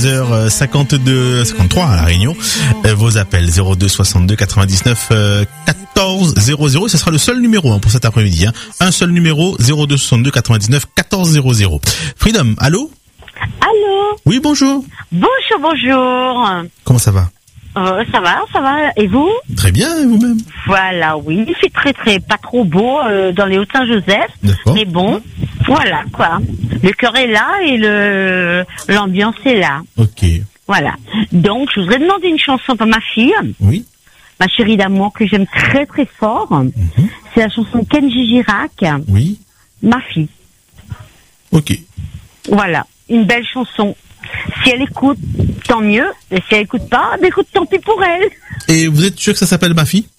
52 53 à La Réunion. Vos appels 02 62 99 14 00. Ce sera le seul numéro pour cet après-midi. Un seul numéro 02 62 99 14 00. Freedom, allô? Allô? Oui, bonjour. Bonjour. Comment ça va? Ça va. Et vous? Très bien, et vous-même? Voilà, oui. Il fait très, pas trop beau dans les Hauts-de-Saint-Joseph. D'accord. Mais bon, voilà, quoi. Le cœur est là et l'ambiance est là. Ok. Voilà. Donc, je voudrais demander une chanson pour ma fille. Oui. Ma chérie d'amour que j'aime très, très fort. Mm-hmm. C'est la chanson Kenji Girac. Oui. Ma fille. Ok. Voilà. Une belle chanson. Si elle écoute, tant mieux. Et si elle écoute pas, écoute, tant pis pour elle. Et vous êtes sûr que ça s'appelle Ma fille?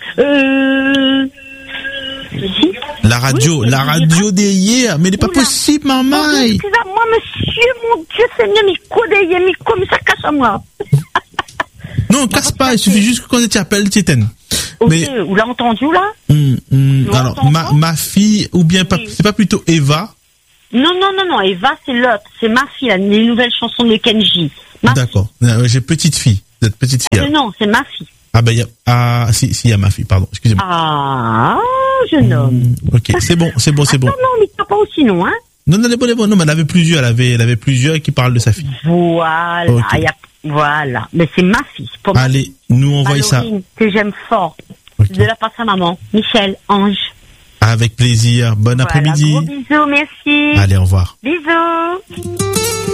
Si. La radio d'hier, mais il n'est pas possible, maman. Excusez-moi, monsieur, mon Dieu, Seigneur, mais comme ça cache à moi. Non, casse pas, il suffit juste que quand tu appelles, tu éteignes. Ok, Mais, vous l'avez entendu, là? alors, ma fille, ou bien, Oui. c'est pas plutôt Eva? Non, Eva, c'est l'autre. C'est ma fille, les nouvelles chansons de Kenji. D'accord. J'ai petite fille. Vous êtes petite fille. Non, c'est ma fille. Ah, ben, si, il y a ma fille, pardon, excusez-moi. Ah, jeune homme. Ok, c'est bon. Non, mais t'as pas aussi, non, hein? Non, elle est bonne. Non, mais elle avait plusieurs qui parlent de sa fille. Voilà, Ok. Voilà. Mais c'est ma fille. C'est pour Allez, nous envoie ça. Valorine, que j'aime fort. Ok. De la part de sa maman. Michel, Ange. Avec plaisir. Bon après-midi. Gros bisous, merci. Allez, au revoir. Bisous.